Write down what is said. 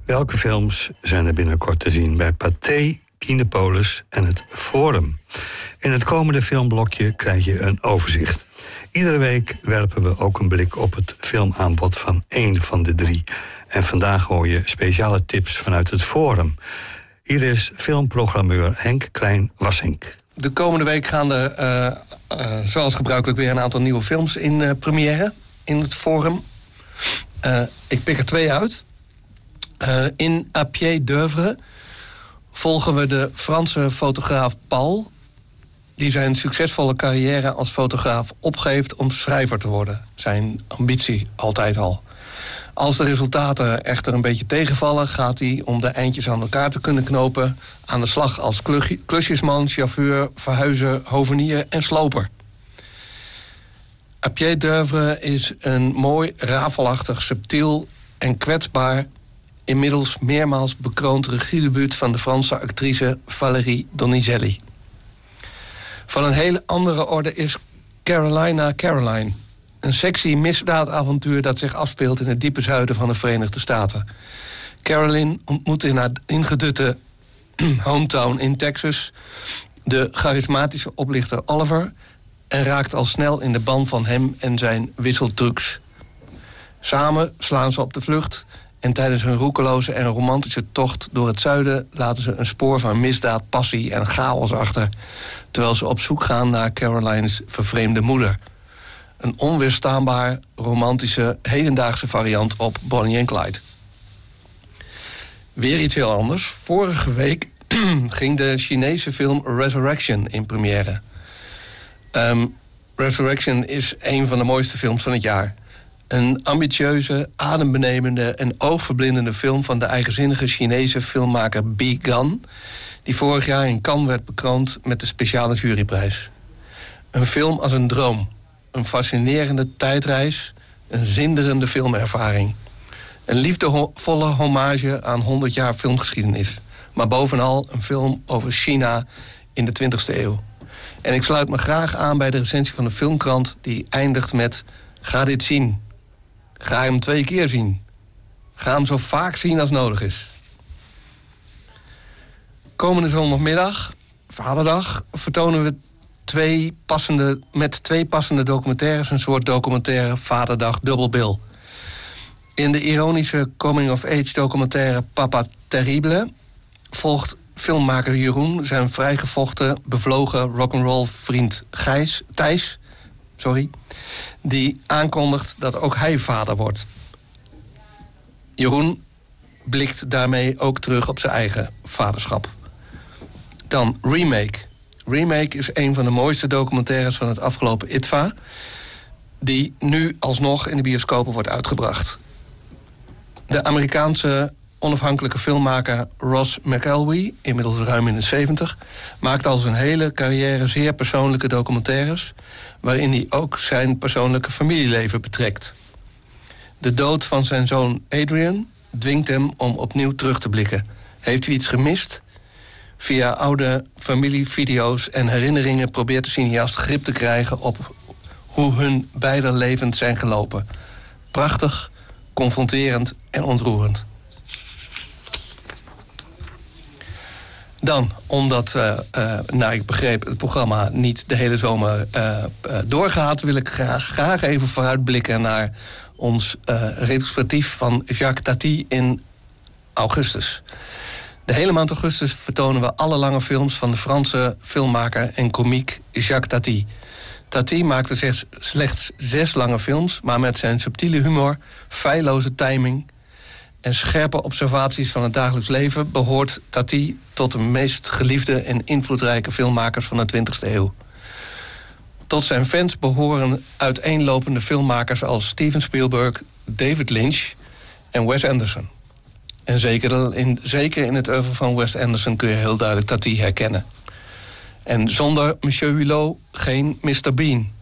Welke films zijn er binnenkort te zien bij Pathé, Kinepolis en het Forum? In het komende filmblokje krijg je een overzicht. Iedere week werpen we ook een blik op het filmaanbod van één van de drie. En vandaag hoor je speciale tips vanuit het Forum. Hier is filmprogrammeur Henk Klein-Wassink. De komende week gaan er, zoals gebruikelijk, weer een aantal nieuwe films in première in het Forum. Ik pik er 2 uit. In A Pied d'Oeuvre volgen we de Franse fotograaf Paul, die zijn succesvolle carrière als fotograaf opgeeft om schrijver te worden. Zijn ambitie altijd al. Als de resultaten echter een beetje tegenvallen, gaat hij, om de eindjes aan elkaar te kunnen knopen, aan de slag als klusjesman, chauffeur, verhuizer, hovenier en sloper. A Pied d'Oeuvre is een mooi, rafelachtig, subtiel en kwetsbaar, inmiddels meermaals bekroond regiedebuut van de Franse actrice Valérie Donizelli. Van een hele andere orde is Carolina Caroline. Een sexy misdaadavontuur dat zich afspeelt in het diepe zuiden van de Verenigde Staten. Caroline ontmoet in haar ingedutte hometown in Texas de charismatische oplichter Oliver en raakt al snel in de ban van hem en zijn wisseltrucs. Samen slaan ze op de vlucht en tijdens hun roekeloze en romantische tocht door het zuiden laten ze een spoor van misdaad, passie en chaos achter, terwijl ze op zoek gaan naar Caroline's vervreemde moeder. Een onweerstaanbaar, romantische, hedendaagse variant op Bonnie en Clyde. Weer iets heel anders. Vorige week ging de Chinese film Resurrection in première. Resurrection is een van de mooiste films van het jaar. Een ambitieuze, adembenemende en oogverblindende film van de eigenzinnige Chinese filmmaker Bi Gan, die vorig jaar in Cannes werd bekroond met de speciale juryprijs. Een film als een droom. Een fascinerende tijdreis, een zinderende filmervaring. Een liefdevolle hommage aan 100 jaar filmgeschiedenis. Maar bovenal een film over China in de 20e eeuw. En ik sluit me graag aan bij de recensie van de Filmkrant, die eindigt met: ga dit zien. Ga hem 2 keer zien. Ga hem zo vaak zien als nodig is. Komende zondagmiddag, Vaderdag, vertonen we 2 passende documentaires, een soort documentaire Vaderdag dubbelbil. In de ironische coming-of-age documentaire Papa Terrible volgt filmmaker Jeroen zijn vrijgevochten, bevlogen rock'n'roll vriend Thijs, die aankondigt dat ook hij vader wordt. Jeroen blikt daarmee ook terug op zijn eigen vaderschap. Dan Remake. Remake is een van de mooiste documentaires van het afgelopen ITVA, die nu alsnog in de bioscopen wordt uitgebracht. De Amerikaanse onafhankelijke filmmaker Ross McElwee, inmiddels ruim in de 70... maakt al zijn hele carrière zeer persoonlijke documentaires, waarin hij ook zijn persoonlijke familieleven betrekt. De dood van zijn zoon Adrian dwingt hem om opnieuw terug te blikken. Heeft u iets gemist? Via oude familievideo's en herinneringen probeert de cineast grip te krijgen op hoe hun beider levens zijn gelopen. Prachtig, confronterend en ontroerend. Dan, omdat, ik begreep, het programma niet de hele zomer doorgaat, wil ik graag even vooruitblikken naar ons retrospectief van Jacques Tati in augustus. De hele maand augustus vertonen we alle lange films van de Franse filmmaker en komiek Jacques Tati. Tati maakte slechts 6 lange films, maar met zijn subtiele humor, feilloze timing en scherpe observaties van het dagelijks leven behoort Tati tot de meest geliefde en invloedrijke filmmakers van de 20e eeuw. Tot zijn fans behoren uiteenlopende filmmakers als Steven Spielberg, David Lynch en Wes Anderson. En zeker in het oeuvre van Wes Anderson kun je heel duidelijk Tati herkennen. En zonder Monsieur Hulot geen Mr. Bean.